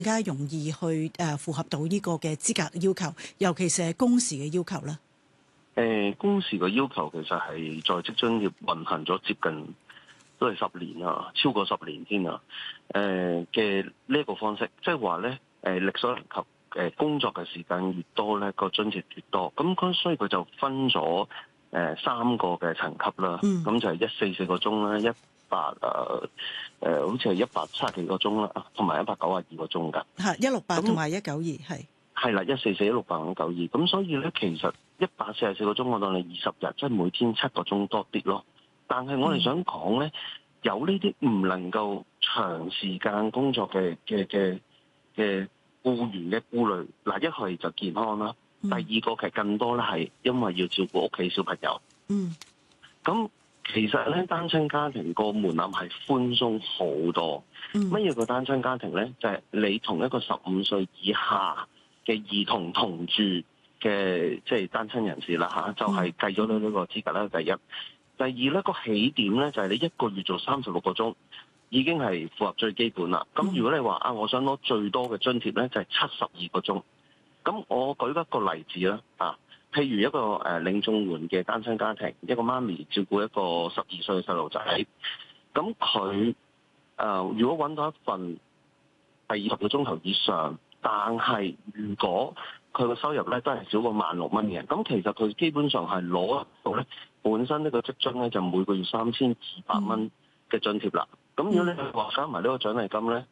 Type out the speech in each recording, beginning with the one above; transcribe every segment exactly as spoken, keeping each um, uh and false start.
加容易去誒符合到呢個嘅資格要求，尤其是係工時嘅要求咧？ 誒工時嘅要求其實係在職津貼運行咗接近都係十年啊，超過十年添啊。誒嘅呢一個方式，即係話咧，誒力所能及，誒工作嘅時間越多咧，個津貼越多。咁佢所以佢就分咗誒三個嘅層級啦。咁、嗯、就係一四四個鐘啦，一百誒誒好似係一百七十幾個鐘啦，同埋一百九十二個鐘㗎。 係一六八同埋一九二係。係啦，一四四、一六八、一九二。咁所以咧，其實一百四十四個鐘，我當你二十日，即係每天七個鐘多啲咯。但係我哋想講咧，有呢啲唔能夠長時間工作嘅嘅嘅嘅僱員嘅顧慮。嗱，一係就健康啦，嗯、第二個其實更多咧係因為要照顧屋企小朋友。嗯，咁其實咧單親家庭個門檻係寬鬆好多。乜嘢個單親家庭咧？就係、是、你同一個十五歲以下嘅兒童同住嘅，即係單親人士啦嚇，就係計咗呢呢個資格啦。第一。第二咧，個起點咧就係你一個月做三十六個鐘，已經係符合最基本啦。咁如果你話啊，我想攞最多嘅津貼咧，就係七十二個鐘。咁我舉一個例子啦，啊，譬如一個誒領綜援嘅單親家庭，一個媽咪照顧一個十二歲嘅細路仔，咁佢誒如果揾到一份係二十個鐘頭以上，但係如果佢個收入咧都係少過萬六蚊嘅，咁其實佢基本上係攞到咧本身呢個職津咧就每個月三千二百蚊嘅津貼啦。咁、嗯、如果你話加埋呢個獎勵金咧，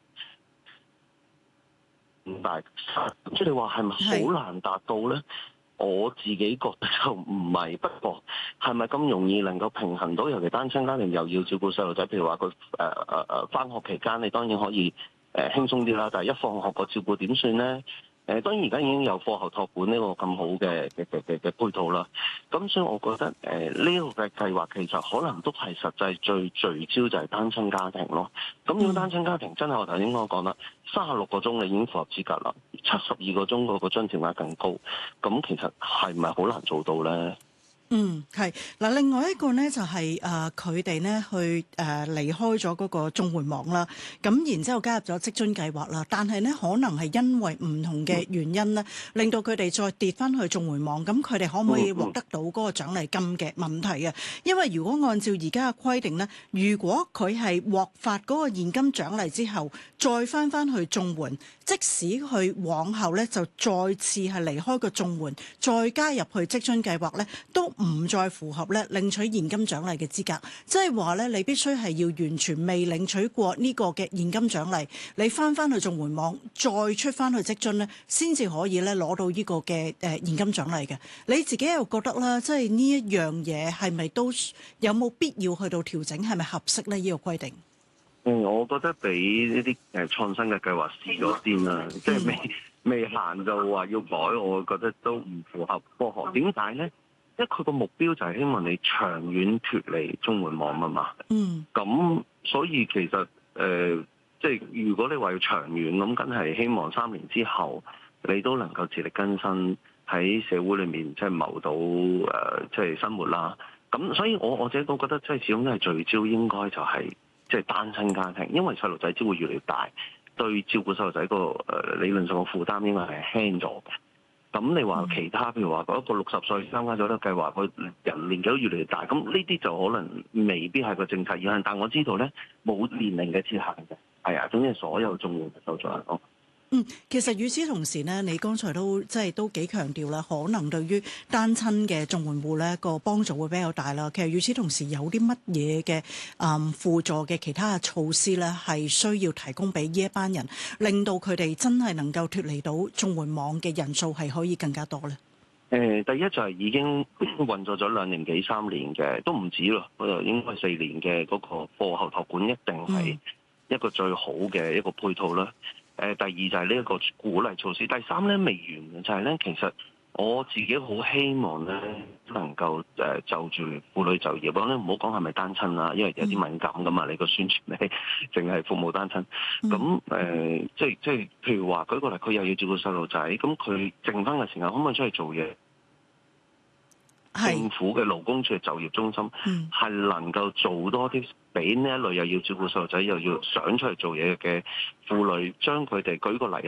唔大，即係你話係咪好難達到咧？我自己覺得就唔係，不過係咪咁容易能夠平衡到？尤其單親家庭又要照顧細路仔，譬如話佢誒誒誒返學期間，你當然可以誒、呃、輕鬆啲啦。但係一放學個照顧點算咧？誒當然而家已經有課後託管呢個咁好嘅嘅嘅嘅嘅配套啦，咁所以我覺得誒呢個嘅計劃其實可能都係實際最聚焦就係單親家庭咯。咁如果單親家庭真係我頭先我講啦，三十六個鐘你已經符合資格啦，七十二個鐘嗰個津貼額更高，咁其實係咪好難做到咧？ 嗯，係嗱，另外一個呢，就係誒佢哋呢去誒、呃、離開咗嗰個綜援網啦，咁然之後加入咗職津計劃啦，但係呢，可能係因為唔同嘅原因呢，令到佢哋再跌翻去綜援網，咁佢哋可唔可以獲得到嗰個獎勵金嘅問題啊？因為如果按照而家嘅規定呢，如果佢係獲發嗰個現金獎勵之後，再翻翻去綜援，即使佢往後呢就再次係離開個綜援，再加入去職津計劃呢，都唔再符合咧領取現金獎勵嘅資格，即係話咧你必須係要完全未領取過呢個嘅現金獎勵，你翻翻去綜援網再出翻去職津咧，先至可以咧攞到呢個嘅誒現金獎勵嘅。你自己又覺得啦，即係呢一樣嘢係咪都有冇必要去到調整，係咪合適咧？呢個規定？ 嗯，我覺得俾呢啲誒創新嘅計劃試咗先啦，嗯、即係未未行就話要改，我覺得都唔符合科學。點解咧？因為佢個目標就係希望你長遠脫離綜援網啊嘛。嗯。咁所以其實誒、呃，即係如果你話要長遠，咁梗係希望三年之後你都能夠自力更生喺社會裏面，即係謀到誒、呃，即係生活啦。咁所以我我自己都覺得，即係始終都係聚焦應該就係即係單親家庭，因為細路仔只會越嚟越大，對照顧細路仔個誒理論上嘅負擔應該係輕咗嘅。咁你話其他，譬如話嗰一個六十歲參加咗呢個計劃，佢人年紀都越嚟越大，咁呢啲就可能未必係個政策影響。但我知道咧，冇年齡嘅設限嘅，係啊，總之所有綜援受助人咯。 嗯，其實與此同時呢，你剛才都即係都幾強調啦，可能對於單親嘅綜援戶呢個幫助會比較大啦。其實與此同時，有啲乜嘢嘅誒輔助嘅其他嘅措施呢，係需要提供俾呢一班人，令到佢哋真係能夠脫離到綜援網嘅人數係可以更加多呢？ 誒，第一就係已經運作咗兩年幾三年嘅，都唔止咯，誒應該四年嘅嗰個課後託管一定係一個最好嘅一個配套啦。誒，第二就係呢一個鼓勵措施，第三咧未完嘅就係咧，其實我自己好希望咧能夠誒就住婦女就業，講咧唔好講係咪單親啦，因為有啲敏感噶嘛，你個宣傳咧淨係服務單親，咁誒、呃、即係即係譬如話舉個例，佢又要照顧細路仔，咁佢剩翻嘅時間可唔可以出去做嘢？ 係政府嘅勞工處嘅就業中心係能夠做多啲，俾呢一類又要照顧細路仔又要想出嚟做嘢嘅婦女，將佢哋舉個例